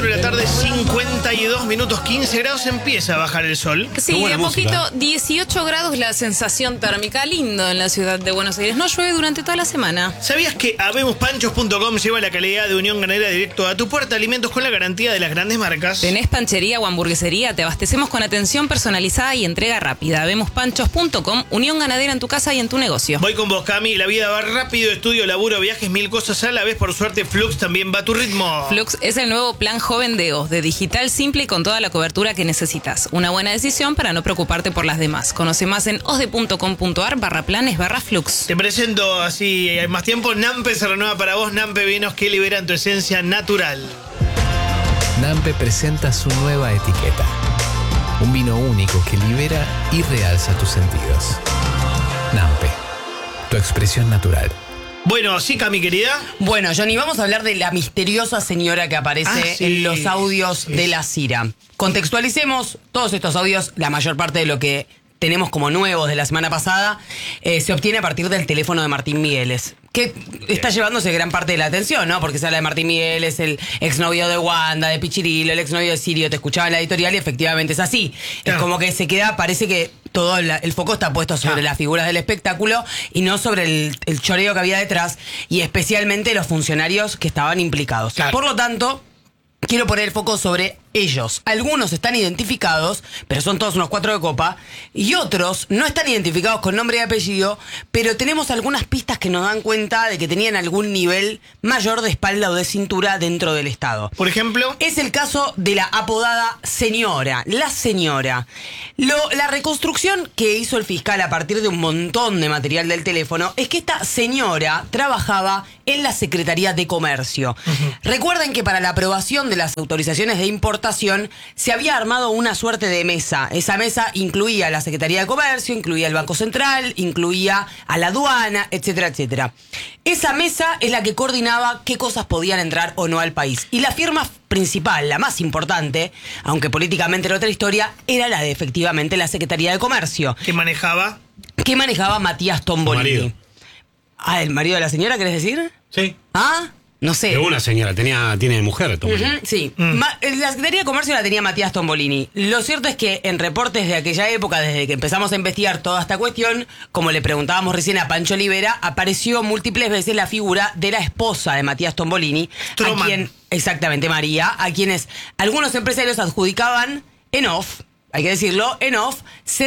4 de la tarde, 52 minutos, 15 grados, empieza a bajar el sol. Sí, de a poquito, 18 grados la sensación térmica, lindo en la ciudad de Buenos Aires. No llueve durante toda la semana. ¿Sabías que habemospanchos.com lleva la calidad de Unión Ganadera directo a tu puerta? Alimentos con la garantía de las grandes marcas. ¿Tenés panchería o hamburguesería? Te abastecemos con atención personalizada y entrega rápida. Habemospanchos.com, Unión Ganadera en tu casa y en tu negocio. Voy con vos, Cami. La vida va rápido, estudio, laburo, viajes, mil cosas a la vez. Por suerte, Flux también va a tu ritmo. Flux es el nuevo plan joven de OZ, de digital simple y con toda la cobertura que necesitas. Una buena decisión para no preocuparte por las demás. Conoce más en osde.com.ar/planes/flux. Te presento, así hay más tiempo, Nampe se renueva para vos. Nampe, vinos que liberan tu esencia natural. Nampe presenta su nueva etiqueta. Un vino único que libera y realza tus sentidos. Nampe, tu expresión natural. Bueno, sí, Cami, querida. Bueno, Johnny, vamos a hablar de la misteriosa señora que aparece en los audios de la Cira. Contextualicemos, todos estos audios, la mayor parte de lo que tenemos como nuevos de la semana pasada, se obtiene a partir del teléfono de Martín Migueles, que está llevándose gran parte de la atención, ¿no? Porque se habla de Martín Migueles, el exnovio de Wanda, de Pichirilo, el exnovio de Sirio, te escuchaba en la editorial y efectivamente es así. Claro. Es como que se queda, parece que todo el foco está puesto sobre las figuras del espectáculo y no sobre el choreo que había detrás y especialmente los funcionarios que estaban implicados. Claro. Por lo tanto, quiero poner el foco sobre ellos. Algunos están identificados, pero son todos unos 4 de copa, y otros no están identificados con nombre y apellido, pero tenemos algunas pistas que nos dan cuenta de que tenían algún nivel mayor de espalda o de cintura dentro del Estado. Por ejemplo, es el caso de la apodada señora, la señora. La reconstrucción que hizo el fiscal a partir de un montón de material del teléfono es que esta señora trabajaba en la Secretaría de Comercio. Recuerden que para la aprobación de las autorizaciones de importación se había armado una suerte de mesa. Esa mesa incluía a la Secretaría de Comercio, incluía el Banco Central, incluía a la aduana, etcétera, etcétera. Esa mesa es la que coordinaba qué cosas podían entrar o no al país. Y la firma principal, la más importante, aunque políticamente era otra historia, era la de efectivamente la Secretaría de Comercio. ¿Qué manejaba? Que manejaba Matías Tombolini. Ah, ¿el marido de la señora, querés decir? Sí. Ah, no sé. De una señora, tiene mujer Tombolini. Sí. La Secretaría de Comercio la tenía Matías Tombolini. Lo cierto es que en reportes de aquella época, desde que empezamos a investigar toda esta cuestión, como le preguntábamos recién a Pancho Olivera, apareció múltiples veces la figura de la esposa de Matías Tombolini, a quien, exactamente, María, a quienes algunos empresarios adjudicaban en off, hay que decirlo, en off,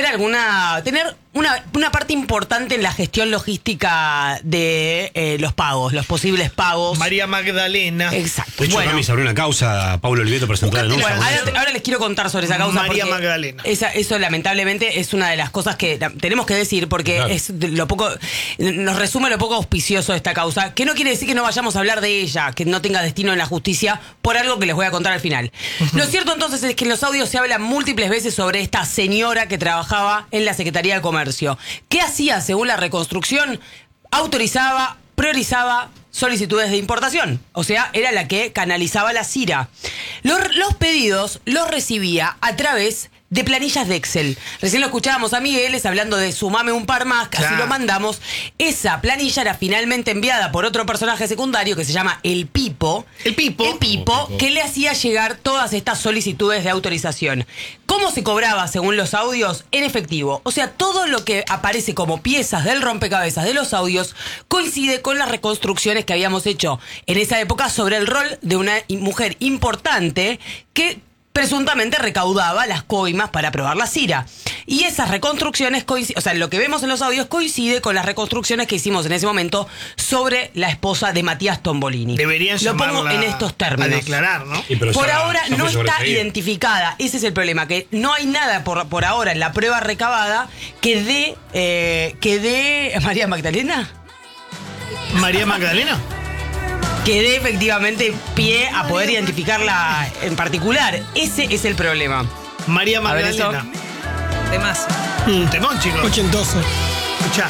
tener una parte importante en la gestión logística de los pagos, los posibles pagos. María Magdalena. Exacto. De hecho, Cami se abrió una causa a Pablo Oliveto presentó la denuncia. Bueno, ahora les quiero contar sobre esa causa. María Magdalena. Eso lamentablemente es una de las cosas que tenemos que decir porque claro, es nos resume lo poco auspicioso de esta causa, que no quiere decir que no vayamos a hablar de ella, que no tenga destino en la justicia, por algo que les voy a contar al final. Lo cierto entonces es que en los audios se habla múltiples veces sobre esta señora que trabajaba en la Secretaría de Comercio. ¿Qué hacía según la reconstrucción? Autorizaba, priorizaba solicitudes de importación. O sea, era la que canalizaba la Cira. Los pedidos los recibía a través de planillas de Excel. Recién lo escuchábamos a Migueles hablando de sumame un par más, casi lo mandamos. Esa planilla era finalmente enviada por otro personaje secundario que se llama El Pipo. El Pipo, que le hacía llegar todas estas solicitudes de autorización. ¿Cómo se cobraba según los audios? En efectivo. O sea, todo lo que aparece como piezas del rompecabezas de los audios coincide con las reconstrucciones que habíamos hecho en esa época sobre el rol de una mujer importante que presuntamente recaudaba las coimas para aprobar la Cira. Y esas reconstrucciones, o sea, lo que vemos en los audios coincide con las reconstrucciones que hicimos en ese momento sobre la esposa de Matías Tombolini. Deberían lo pongo en estos términos. A declarar, ¿no? Por ahora no está identificada. Ese es el problema, que no hay nada por ahora en la prueba recabada que dé María Magdalena. ¿María Magdalena? Que dé efectivamente pie a poder identificarla en particular. Ese es el problema. María Magdalena. Temazo. Temón, chicos. Ochentoso. Escuchá.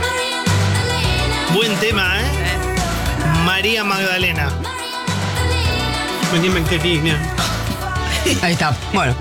Buen tema, ¿eh? María Magdalena. Ahí está. Bueno.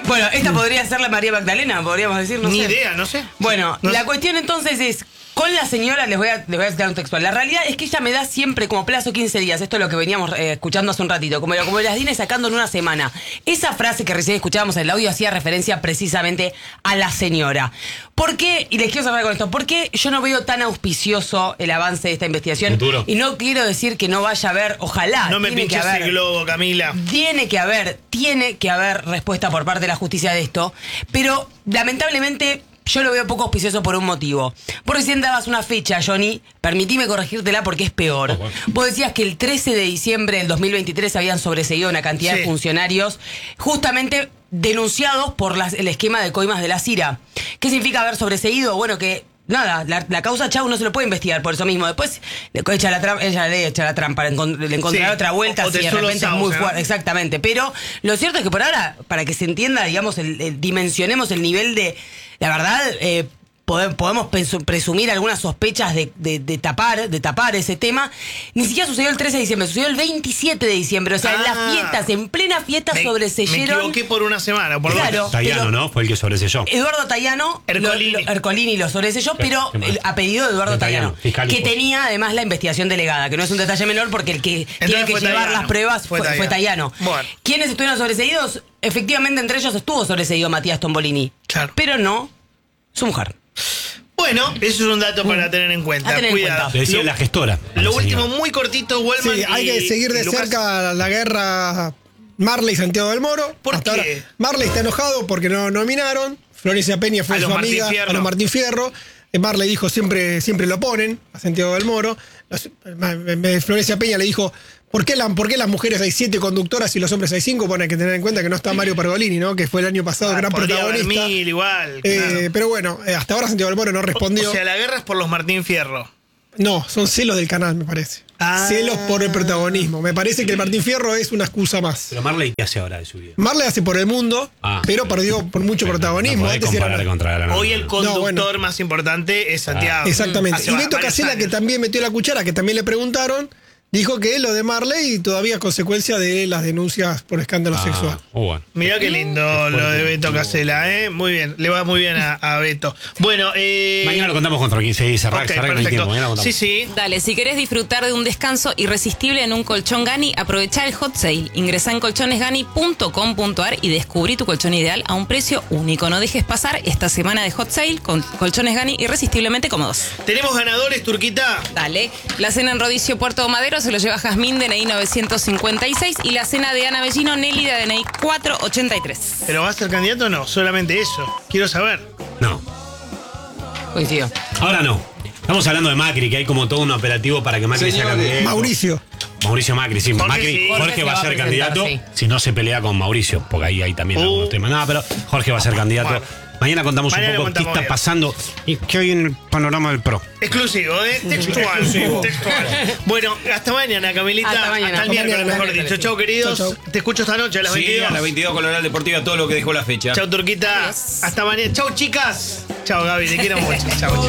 Bueno, esta podría ser la María Magdalena, podríamos decir, no Ni sé. idea, no sé. Bueno, No la sé. cuestión entonces es, con la señora, les voy a citar un textual. La realidad es que ella me da siempre como plazo 15 días. Esto es lo que veníamos escuchando hace un ratito. Como las viene sacando en una semana. Esa frase que recién escuchábamos en el audio hacía referencia precisamente a la señora. ¿Por qué? Y les quiero cerrar con esto. ¿Por qué yo no veo tan auspicioso el avance de esta investigación? Futuro. Y no quiero decir que no vaya a haber, ojalá. No me tiene que pinches haber- el globo, Camila. tiene que haber respuesta por parte de la justicia de esto, pero lamentablemente yo lo veo poco auspicioso por un motivo. Vos recién dabas una fecha, Johnny, permitime corregírtela porque es peor. Oh, bueno. Vos decías que el 13 de diciembre del 2023 habían sobreseído una cantidad Sí. de funcionarios justamente denunciados por el esquema de coimas de la CIRA. ¿Qué significa haber sobreseído? Bueno, que nada, la causa Chau no se lo puede investigar por eso mismo. Después ella le echa la trampa, le encontrará Sí. otra vuelta O si te de solo repente es sauce, muy ¿no? fuerte. Exactamente. Pero lo cierto es que por ahora, para que se entienda, digamos, dimensionemos el nivel de. La verdad, podemos presumir algunas sospechas de tapar ese tema. Ni siquiera sucedió el 13 de diciembre, sucedió el 27 de diciembre. O sea, en las fiestas, en plena fiesta Me sobreseyeron. equivoqué por una semana, por Claro. dos. Tayano, pero- ¿no? Fue el que sobreselló. Eduardo Tayano, Ercolini lo sobreselló, pero qué mal. a pedido de Eduardo De Tayano, Tayano, fiscal que y juez. tenía además la investigación delegada, que no es un detalle menor porque el que tiene que fue llevar Tayano. las pruebas Fue fue Tayano. Bueno. ¿Quiénes estuvieron sobreseídos? Efectivamente, entre ellos estuvo sobreseído Matías Tombolini. Claro. Pero no su mujer. Bueno, eso es un dato para tener en cuenta. A tener en Cuidado. Le decía Lo- la gestora. a la Lo último, señora. muy cortito, Wellman. Sí, hay que seguir de Lucas. cerca la guerra Marley y Santiago del Moro. ¿Por Hasta qué? ahora, Marley está enojado porque no nominaron. Florencia Peña fue A los su Martín amiga Fierro. a los Martín Fierro. Marley dijo siempre lo ponen a Santiago del Moro. Florencia Peña le dijo, ¿por qué las mujeres hay 7 conductoras y los hombres hay 5? Bueno, hay que tener en cuenta que no está Mario Pergolini, ¿no? Que fue el año pasado gran Podría haber protagonista. 1000 igual. claro. Pero bueno, hasta ahora Santiago del Moro no respondió. O sea, la guerra es por los Martín Fierro. No, son celos del canal, me parece. Ah. Celos por el protagonismo. Me parece que el Martín Fierro es una excusa más. Pero Marley, ¿qué hace ahora de su vida? Marley hace por el mundo, pero perdió por mucho protagonismo. No podés Antes era- comparar contra la Hoy el conductor bueno. más importante es Santiago. Exactamente. Hace Y Beto varios Casella, que años. también metió la cuchara, que también le preguntaron, dijo que lo de Marley todavía es consecuencia de las denuncias por escándalo sexual. Bueno. Mirá qué lindo lo de Beto Casella, ¿eh? Muy bien, le va muy bien a Beto. Bueno, Mañana lo contamos contra 15 y cerrar, ok, cerrar que no hay perfecto. tiempo. Mañana lo Sí, contamos. sí. Dale, si querés disfrutar de un descanso irresistible en un colchón Gani, aprovechá el hot sale. Ingresá en colchonesgani.com.ar y descubrí tu colchón ideal a un precio único. No dejes pasar esta semana de hot sale con colchones Gani irresistiblemente cómodos. Tenemos ganadores, Turquita. Dale, la cena en Rodicio Puerto Madero se lo lleva Jazmín de DNI 956 y la cena de Ana Bellino Nelly de DNI 483. ¿Pero va a ser candidato o no? Solamente eso. Quiero saber. No. Coincido. Ahora no. Estamos hablando de Macri, que hay como todo un operativo para que Macri sea candidato. Mauricio Macri, sí. Jorge Macri, sí. Jorge va a ser candidato sí. si no se pelea con Mauricio, porque ahí hay también algunos temas. No, pero Jorge va a ser candidato. Bueno. Mañana contamos Mañana un poco qué contamos está bien. pasando y qué hay en el panorama del PRO. Exclusivo, ¿eh? Textual. Textual. Bueno, hasta mañana, Camilita. Hasta mañana. el miércoles, Hasta mejor mañana. dicho. Chau, queridos. Chau, chau. Te escucho esta noche a las Sí, 22. a las 22 con la Oral Deportiva, todo lo que dejó la fecha. Chau, Turquita. Adiós. Hasta mañana. Chau, chicas. Chau, Gaby. Te quiero mucho. Chau.